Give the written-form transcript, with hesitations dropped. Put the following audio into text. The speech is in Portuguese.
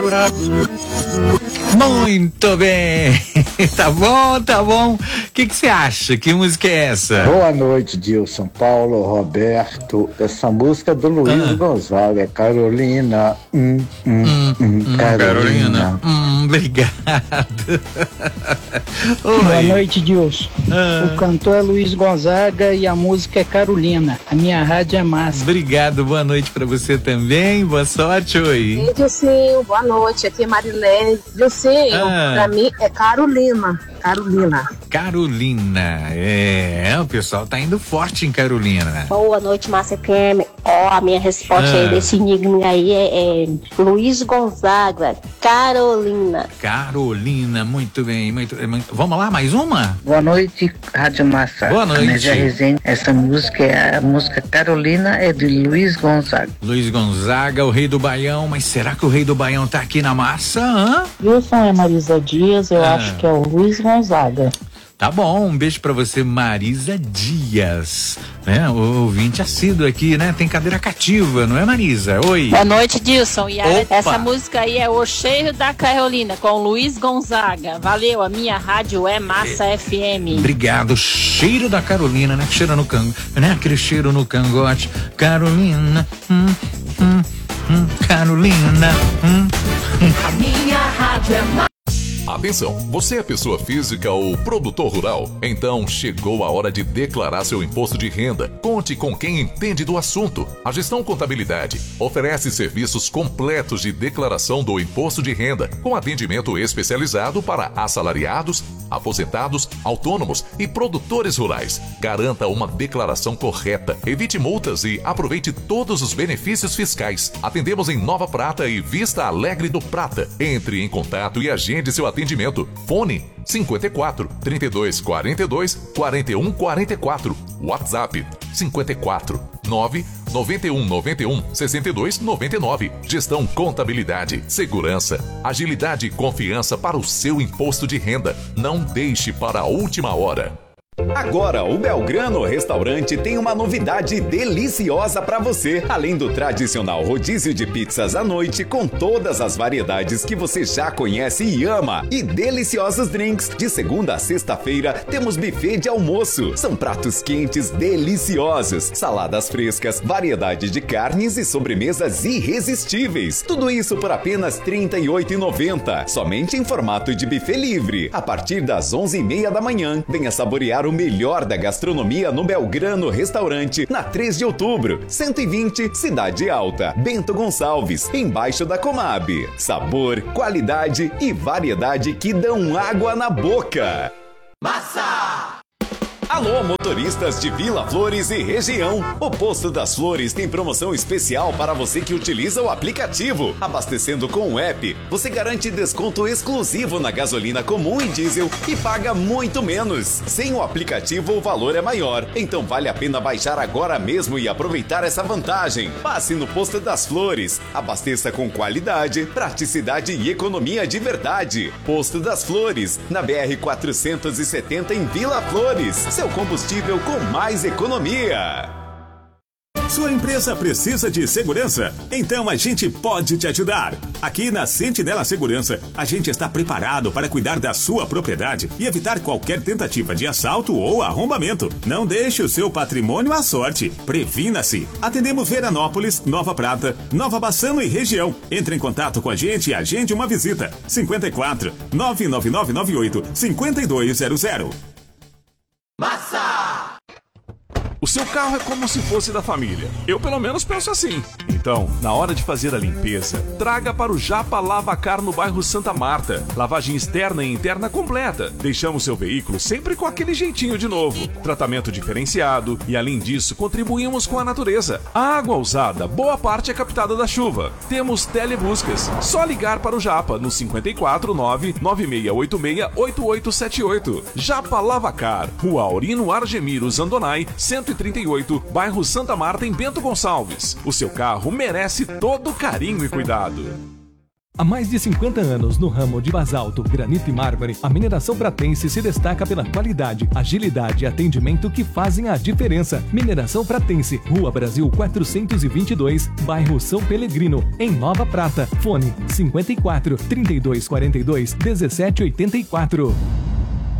Muito bem. Tá bom, tá bom. O que você acha? Que música é essa? Boa noite, Dilson, Paulo, Roberto. Essa música é do Luiz Gonzaga, Carolina. Carolina. Obrigado. Boa noite, Dilson. O cantor é Luiz Gonzaga e a música é Carolina. A minha rádio é massa. Obrigado, boa noite pra você também. Boa sorte, oi. Ei, Dilcinho, boa noite. Aqui é Marilene. Dilcinho, pra mim é Carolina. Carolina, o pessoal tá indo forte em Carolina. Boa noite, Márcia FM. A minha resposta aí desse enigma aí é Luiz Gonzaga, Carolina. Carolina, muito bem, Vamos lá, mais uma? Boa noite, Rádio Massa. Boa noite. Essa música é a música Carolina, é de Luiz Gonzaga. Luiz Gonzaga, o rei do Baião, mas será que o rei do Baião tá aqui na massa? Wilson é Marisa Dias, eu acho que é o Luiz Gonzaga. Tá bom, um beijo pra você, Marisa Dias, né? O ouvinte assíduo aqui, né? Tem cadeira cativa, não é, Marisa? Oi. Boa noite, Dilson. E essa música aí é O Cheiro da Carolina, com Luiz Gonzaga. Valeu, a minha rádio é Massa FM. Obrigado, cheiro da Carolina, né? Cheiro no né? Aquele cheiro no cangote. Carolina, Carolina, A minha rádio é Massa. Atenção, você é pessoa física ou produtor rural? Então chegou a hora de declarar seu imposto de renda. Conte com quem entende do assunto. A Gestão Contabilidade oferece serviços completos de declaração do imposto de renda, com atendimento especializado para assalariados, aposentados, autônomos e produtores rurais. Garanta uma declaração correta, evite multas e aproveite todos os benefícios fiscais. Atendemos em Nova Prata e Vista Alegre do Prata. Entre em contato e agende seu atendimento. Fone 54 32 42 41 44. WhatsApp 54 9 91 91 62 99. Gestão Contabilidade, segurança, agilidade e confiança para o seu imposto de renda. Não deixe para a última hora. Agora, o Belgrano Restaurante tem uma novidade deliciosa para você. Além do tradicional rodízio de pizzas à noite, com todas as variedades que você já conhece e ama, e deliciosos drinks. De segunda a sexta-feira, temos buffet de almoço. São pratos quentes deliciosos, saladas frescas, variedade de carnes e sobremesas irresistíveis. Tudo isso por apenas R$ 38,90. Somente em formato de buffet livre. A partir das 11h30 da manhã, venha saborear o melhor da gastronomia no Belgrano Restaurante, na 3 de outubro, 120, Cidade Alta, Bento Gonçalves, embaixo da Comab. Sabor, qualidade e variedade que dão água na boca. Massa! Alô, motoristas de Vila Flores e região. O Posto das Flores tem promoção especial para você que utiliza o aplicativo. Abastecendo com o app, você garante desconto exclusivo na gasolina comum e diesel e paga muito menos. Sem o aplicativo, o valor é maior. Então vale a pena baixar agora mesmo e aproveitar essa vantagem. Passe no Posto das Flores. Abasteça com qualidade, praticidade e economia de verdade. Posto das Flores, na BR 470 em Vila Flores. Seu combustível com mais economia. Sua empresa precisa de segurança? Então a gente pode te ajudar. Aqui na Sentinela Segurança, a gente está preparado para cuidar da sua propriedade e evitar qualquer tentativa de assalto ou arrombamento. Não deixe o seu patrimônio à sorte. Previna-se. Atendemos Veranópolis, Nova Prata, Nova Bassano e região. Entre em contato com a gente e agende uma visita. 54 99998 5200. Massa! O seu carro é como se fosse da família. Eu pelo menos penso assim. Então, na hora de fazer a limpeza, traga para o Japa Lavacar no bairro Santa Marta. Lavagem externa e interna completa. Deixamos seu veículo sempre com aquele jeitinho de novo. Tratamento diferenciado e, além disso, contribuímos com a natureza. A água usada, boa parte é captada da chuva. Temos telebuscas. Só ligar para o Japa no 549 9686 8878. Japa Lavacar, Rua Aurino Argemiro Zandonai, 138, bairro Santa Marta, em Bento Gonçalves. O seu carro merece todo carinho e cuidado. Há mais de 50 anos no ramo de basalto, granito e mármore, a Mineração Pratense se destaca pela qualidade, agilidade e atendimento que fazem a diferença. Mineração Pratense, Rua Brasil 422, bairro São Pelegrino, em Nova Prata. Fone 54 3242 1784.